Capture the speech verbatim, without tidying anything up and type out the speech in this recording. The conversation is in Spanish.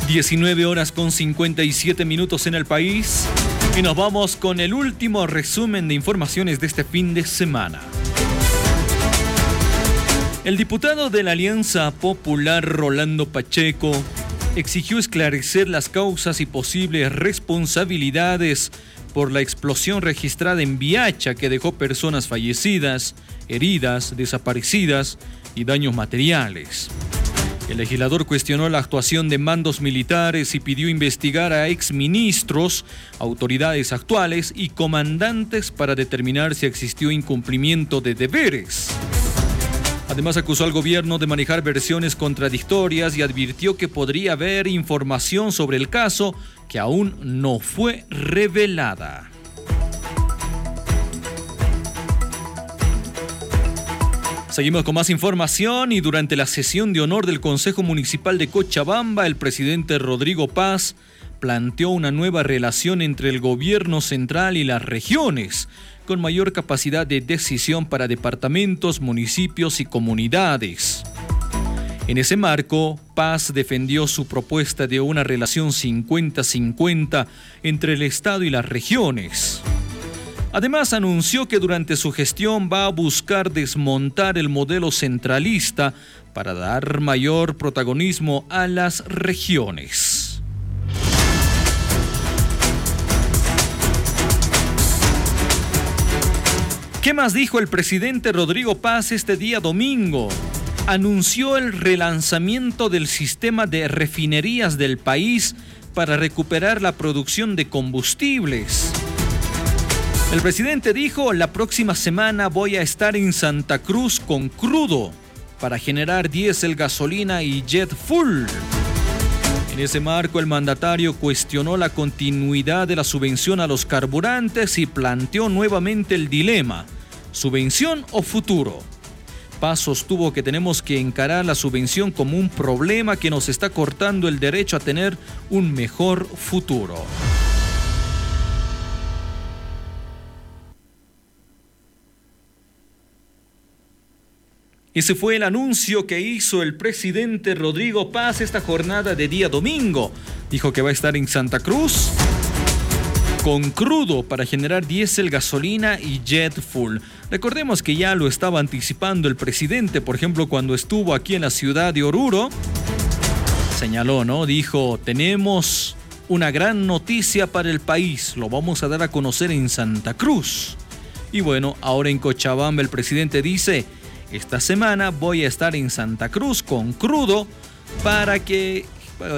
diecinueve horas con cincuenta y siete minutos en el país y nos vamos con el último resumen de informaciones de este fin de semana. El diputado de la Alianza Popular, Rolando Pacheco, exigió esclarecer las causas y posibles responsabilidades por la explosión registrada en Viacha que dejó personas fallecidas, heridas, desaparecidas y daños materiales. El legislador cuestionó la actuación de mandos militares y pidió investigar a exministros, autoridades actuales y comandantes para determinar si existió incumplimiento de deberes. Además, acusó al gobierno de manejar versiones contradictorias y advirtió que podría haber información sobre el caso que aún no fue revelada. Seguimos con más información y durante la sesión de honor del Consejo Municipal de Cochabamba, el presidente Rodrigo Paz planteó una nueva relación entre el gobierno central y las regiones, con mayor capacidad de decisión para departamentos, municipios y comunidades. En ese marco, Paz defendió su propuesta de una relación cincuenta cincuenta entre el Estado y las regiones. Además, anunció que durante su gestión va a buscar desmontar el modelo centralista para dar mayor protagonismo a las regiones. ¿Qué más dijo el presidente Rodrigo Paz este día domingo? Anunció el relanzamiento del sistema de refinerías del país para recuperar la producción de combustibles. El presidente dijo: la próxima semana voy a estar en Santa Cruz con crudo para generar diésel, gasolina y jet fuel. En ese marco, el mandatario cuestionó la continuidad de la subvención a los carburantes y planteó nuevamente el dilema: ¿subvención o futuro? Paz sostuvo que tenemos que encarar la subvención como un problema que nos está cortando el derecho a tener un mejor futuro. Ese fue el anuncio que hizo el presidente Rodrigo Paz esta jornada de día domingo. Dijo que va a estar en Santa Cruz con crudo para generar diésel, gasolina y jet fuel. Recordemos que ya lo estaba anticipando el presidente, por ejemplo, cuando estuvo aquí en la ciudad de Oruro. Señaló, ¿no? Dijo: tenemos una gran noticia para el país, lo vamos a dar a conocer en Santa Cruz. Y bueno, ahora en Cochabamba el presidente dice: esta semana voy a estar en Santa Cruz con crudo para que